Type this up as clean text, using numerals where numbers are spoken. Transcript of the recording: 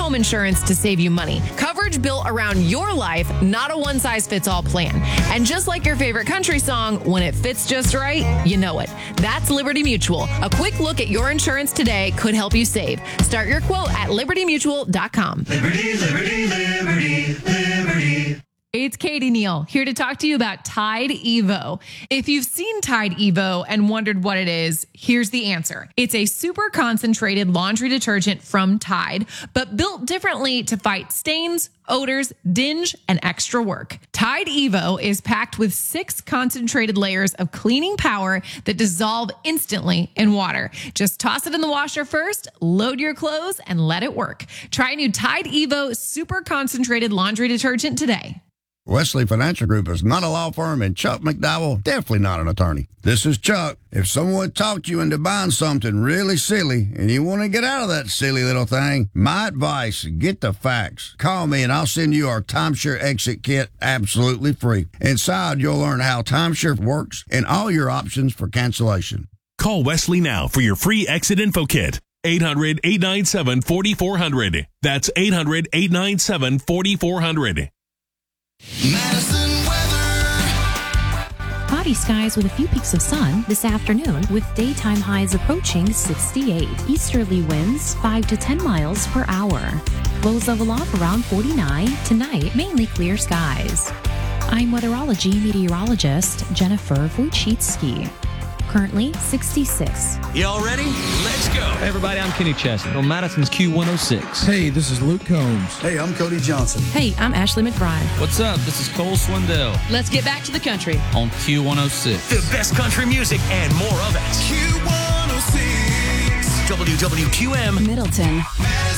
home insurance to save you money. Coverage built around your life, not a one-size-fits-all plan. And just like your favorite country song, when it fits just right, you know it. That's Liberty Mutual. A quick look at your insurance today could help you save. Start your quote at libertymutual.com. Liberty, liberty, liberty, liberty. It's Katie Neal here to talk to you about Tide Evo. If you've seen Tide Evo and wondered what it is, here's the answer. It's a super concentrated laundry detergent from Tide, but built differently to fight stains, odors, dinge, and extra work. Tide Evo is packed with 6 concentrated layers of cleaning power that dissolve instantly in water. Just toss it in the washer first, load your clothes, and let it work. Try new Tide Evo super concentrated laundry detergent today. Wesley Financial Group is not a law firm, and Chuck McDowell definitely not an attorney. This is Chuck. If someone talked you into buying something really silly and you want to get out of that silly little thing, my advice, get the facts. Call me and I'll send you our timeshare exit kit absolutely free. Inside, you'll learn how timeshare works and all your options for cancellation. Call Wesley now for your free exit info kit. 800-897-4400. That's 800-897-4400. Madison weather. Cloudy skies with a few peaks of sun this afternoon, with daytime highs approaching 68. Easterly winds 5 to 10 miles per hour. Lows level off around 49. Tonight, mainly clear skies. I'm weatherology meteorologist Jennifer Wojcicki. Currently 66. Y'all ready? Let's go. Hey everybody, I'm Kenny Chesson on Madison's Q106. Hey, this is Luke Combs. Hey, I'm Cody Johnson. Hey, I'm Ashley McBride. What's up? This is Cole Swindell. Let's get back to the country on Q106. The best country music and more of it. Q106. WWQM Middleton.